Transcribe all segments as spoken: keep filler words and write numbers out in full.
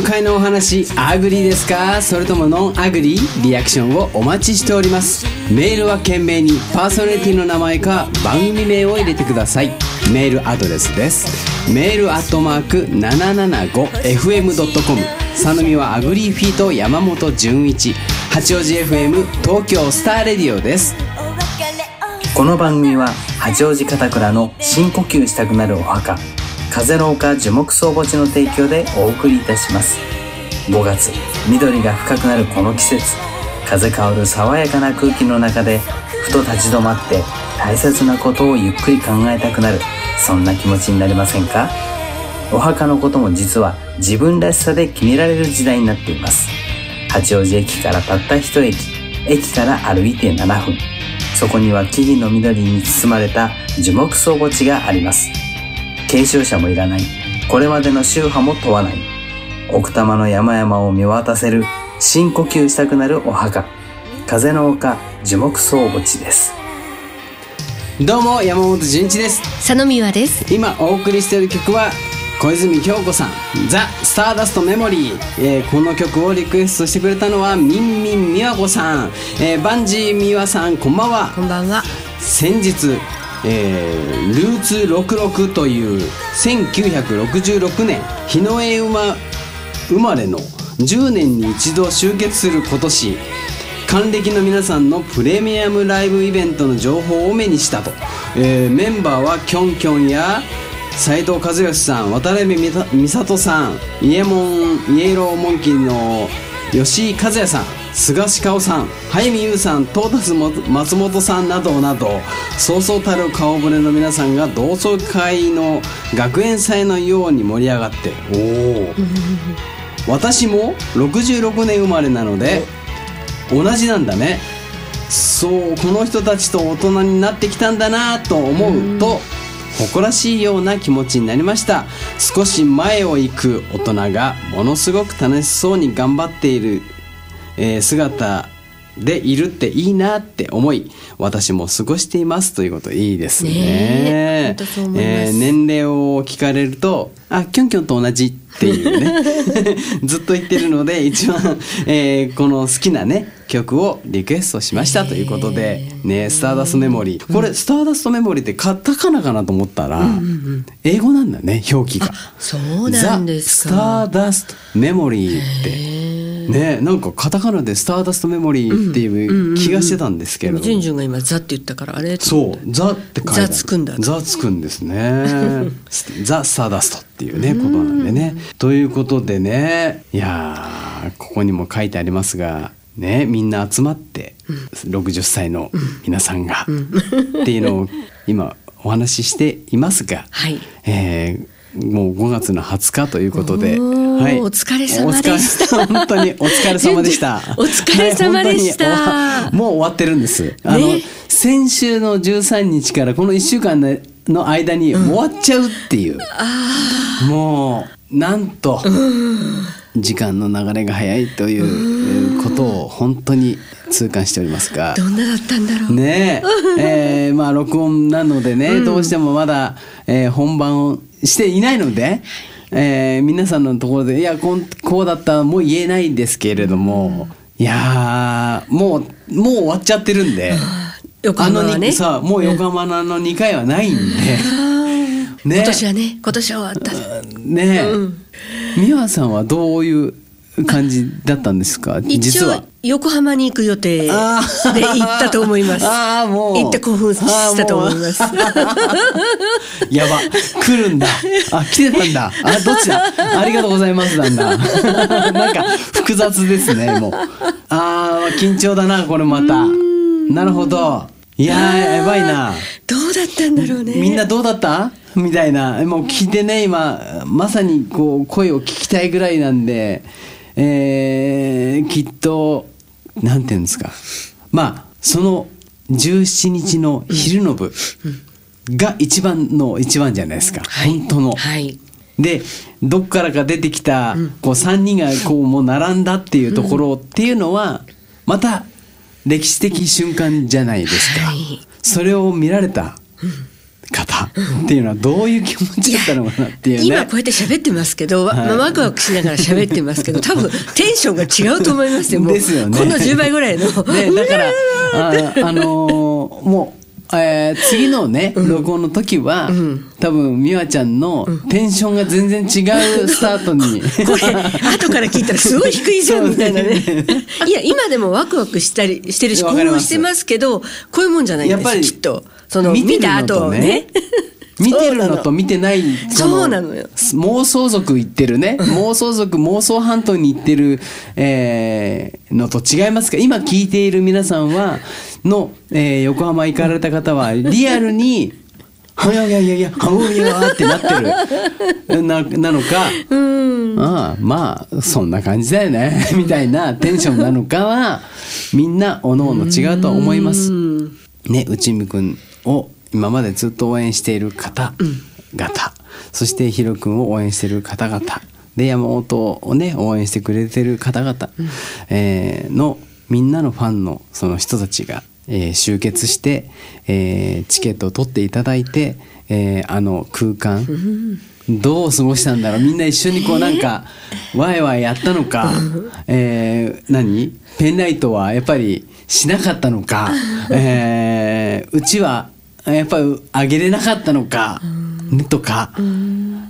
回のお話アグリーですか、それともノンアグリー？リアクションをお待ちしております。メールは懸命にパーソナリティの名前か番組名を入れてください。メールアドレスです。メールアットマーク ななななごエフエムドットコム。 さのみはアグリーフィート山本純一、八王子 エフエム 東京スターレディオです。 この番組は八王子片倉の深呼吸したくなるお墓、風の丘樹木葬墓地の提供でお送りいたします。ごがつ、緑が深くなるこの季節、風香る爽やかな空気の中でふと立ち止まって大切なことをゆっくり考えたくなる、そんな気持ちになりませんか？お墓のことも実は自分らしさで決められる時代になっています。八王子駅からたった一駅、駅から歩いてななふん、そこには木々の緑に包まれた樹木葬墓地があります。継承者もいらない、これまでの宗派も問わない、奥多摩の山々を見渡せる深呼吸したくなるお墓、風の丘樹木葬墓地です。 どうも山本純一です。 佐野美和です。 今お送りしている曲は小泉京子さん、ザ・スターダストメモリー、えー、この曲をリクエストしてくれたのはみんみんみわこさん、えー、バンジーみわさん、こんばんは。 こんばんは。 先日、えー、ルーツろくろくというせんきゅうひゃくろくじゅうろくねん日の絵馬生まれのじゅうねんに一度集結する今年、還暦の皆さんのプレミアムライブイベントの情報を目にしたと、えー、メンバーはキョンキョンや斉藤和義さん、渡辺美里さん、イエモンイエローモンキーの吉井和也さん、菅氏香さん、早見優さん、トータス松本さんなどなど、そうそうたる顔ぶれの皆さんが同窓会の学園祭のように盛り上がって、おー私もろくじゅうろくねん生まれなので同じなんだね。そう、この人たちと大人になってきたんだなと思うと誇らしいような気持ちになりました。少し前を行く大人がものすごく楽しそうに頑張っている、えー、姿でいるっていいなって思い、私も過ごしていますということ。いいですね。 ねえ、本当そう思います。 えー、年齢を聞かれると、あ、キョンキョンと同じっていうねずっと言ってるので一番、えー、この好きなね曲をリクエストしましたということで、ね、スターダストメモリー、これスターダストメモリーってカタカナかなと思ったら、うんうんうん、英語なんだね、表記が。 そうなんですか。 ザ・スターダストメモリーってね、なんかカタカナでスターダストメモリーっていう気がしてたんですけど、 ジュンジュンが今ザって言ったからあれ、 そう、ザって書いてある、 ザつくんだ、 ザつくんですねザ・スターダストっていうねことなんでね、ということでね、いやー、ここにも書いてありますがね、みんな集まって、うん、ろくじゅっさいの皆さんが、うん、っていうのを今お話ししていますが、はい、えー、もうごがつのはつかということで、はい、 お疲れ様でした。 本当にお疲れ様でしたお疲れ様でした、 はい、もう終わってるんです、ね、あの先週のじゅうさんにちからこのいっしゅうかんの間に終わっちゃうっていう、うん、あ、もうなんと、うん、時間の流れが早いということを本当に痛感しておりますが、 どんなだったんだろうねえ、えー、まあ録音なのでね、うん、どうしてもまだ、えー、本番をしていないので、えー、皆さんのところでいや こ, こうだったもう言えないんですけれども、うん、いやもうもう終わっちゃってるんで、 横浜はね、 あのさもう横浜のにかいはないんで、 うん、ね、今年はね、今年は終わったねえ、うん、美和さんはどういう感じだったんですか？実は横浜に行く予定で行ったと思います。あ、もう行って興奮したと思います。 やば、来るんだ、あ、来てたんだ、あ、どっちだ、ありがとうございますなんだなんか複雑ですね、もう。あー、緊張だなこれまた。なるほど、いやー、やばいな。 どうだったんだろうね。 みんなどうだったみたいな、もう聞いてね、今まさにこう声を聞きたいぐらいなんで、えー、きっとなんていうんですか、まあそのじゅうしちにちの昼の部が一番の一番じゃないですか、はい、本当の、はい、でどっからか出てきたこうさんにんがこうもう並んだっていうところっていうのはまた歴史的瞬間じゃないですか、はい、それを見られた方っていうのはどういう気持ちだったのかなっていうね。 今こうやって喋ってますけど、はい、まあ、ワクワクしながら喋ってますけど、多分テンションが違うと思いますよ。もうですよね。このじゅうばいぐらいの、 ね、だからあ、あのー、もうえー、次のね、うん、録音の時は、うん、多分美和ちゃんのテンションが全然違うスタートに、 これ後から聞いたらすごい低いじゃんみたいなね。いや今でもワクワクしたりしてるし興奮してますけど、こういうもんじゃないんですよ、きっと。その見た後ね見てるのと見てないそうなのよ。 妄想族行ってるね、妄想族妄想半島に行ってる、えー、のと違いますか。今聞いている皆さんはの、えー、横浜行かれた方はリアルにはやいやいやいやはうやってなってる な, なのか、うん、ああまあそんな感じだよねみたいなテンションなのかはみんなおのおの違うと思いますね。内海くんを今までずっと応援している方々、うん、そしてヒロ君を応援している方々で山本をね応援してくれている方々、うん、えー、のみんなのファンのその人たちが、えー、集結して、えー、チケットを取っていただいて、えー、あの空間、うん、どう過ごしたんだろう。みんな一緒にこうなんかワイワイやったのか、えー、何ペンライトはやっぱりしなかったのか、えー、うちはやっぱりあげれなかったのか、うん、とか、うん、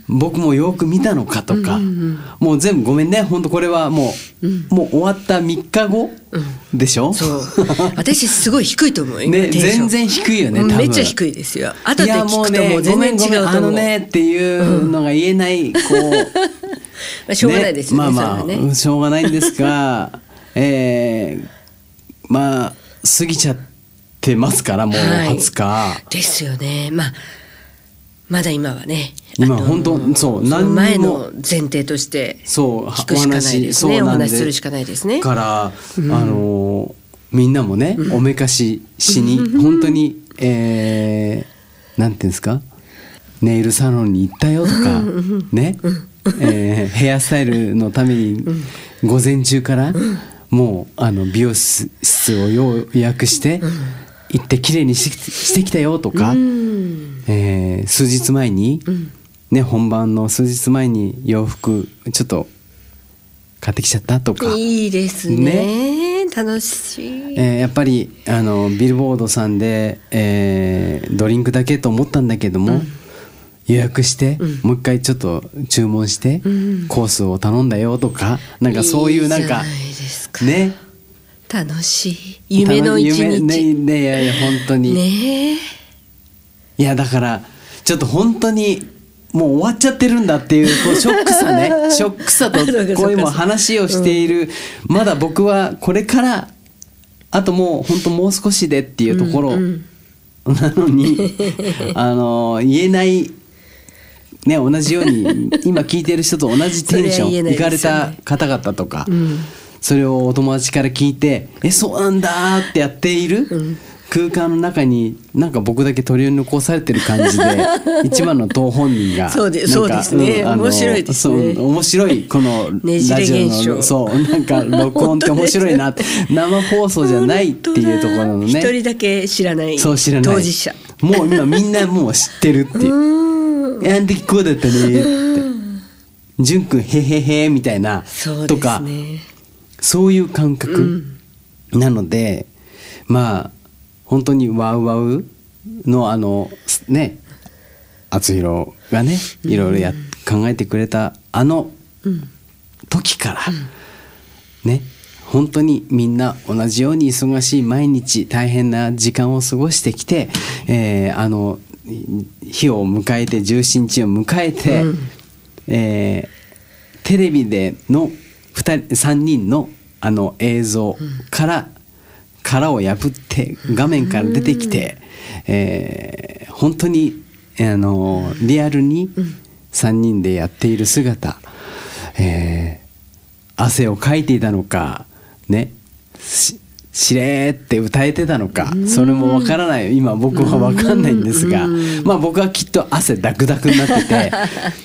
僕もよく見たのかとか、うんうんうん、もう全部ごめんね本当これはもう、うん、もう終わったみっかご、うん、でしょ。そう私すごい低いと思うよ、 ね、全然低いよね多分。 めっちゃ低いですよ。後で聞くともう全然違うと思う。いやもうねごめんごめんあのねっていうのが言えない、うん、こうまあしょうがないですよね。 まあまあ、ね、しょうがないんですがえー、まあ過ぎちゃっててますからもうはつか、はい、 ですよね。まあまだ今はね今本当そう何も前の前提として聞くしかないですね。お話しするしかないですね。 から、うん、あのみんなもね、うん、おめかししに、うん、本当に、えー、なんていうんですかネイルサロンに行ったよとかね、えー、ヘアスタイルのために午前中からもうあの美容室を予約して行ってきれいに し, してきたよとか、うんえー、数日前に、うんね、本番の数日前に洋服ちょっと買ってきちゃったとか。 いいですね、ね楽しい、 えー、やっぱりあのビルボードさんで、えー、ドリンクだけと思ったんだけども、うん、予約して、うん、もう一回ちょっと注文して、うん、コースを頼んだよとかなんかそういうなんかいいじゃないですかね楽しい夢の一日夢、ねね、いやいや本当にね。 いやだからちょっと本当にもう終わっちゃってるんだっていう、こうショックさねショックさとこういうも話をしている、うん、まだ僕はこれからあともう本当もう少しでっていうところなのに、うんうん、あの言えないね、同じように今聞いてる人と同じテンションいかれた方々とか、うん、それをお友達から聞いてえそうなんだってやっている、うん、空間の中になんか僕だけ取り残されてる感じで一番の当本人がそうで、そうですね、うん、面白いですね。 そう面白いこのラジオのそうなんか録音って面白いなって生放送じゃないっていうところのね一人だけ知らない当事者もう今みんなもう知ってるっていうあん時こうだったねって淳くんへへへみたいなとか そうですね、そういう感覚なので、うん、まあ本当にワウワウのあのね厚弘がねいろいろや、うん、考えてくれたあの時から、うん、ね本当にみんな同じように忙しい毎日大変な時間を過ごしてきて、えー、あの日を迎えてじゅうしちにちを迎えて、うんえー、テレビでのふたりさんにんのあの映像から、うん、殻を破って画面から出てきて、うんえー、本当にあのリアルにさんにんでやっている姿、えー、汗をかいていたのかねしれーって歌えてたのかそれもわからない今僕はわかんないんですがまあ僕はきっと汗ダクダクになってて、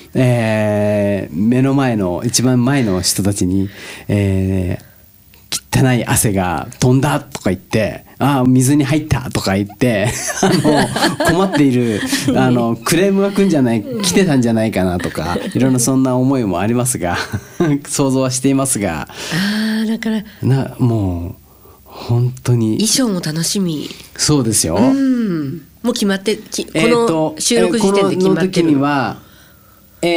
えー、目の前の一番前の人たちに、えー、 汚い汗が飛んだとか言って、ああ水に入ったとか言ってあの困っているあのクレームが来るんじゃない来てたんじゃないかなとか、いろんなそんな思いもありますが想像はしていますが、 あだからなもう本当に衣装も楽しみ。 そうですよ、 うんもう決まってきこの収録時点で決まってる、 えー、この時には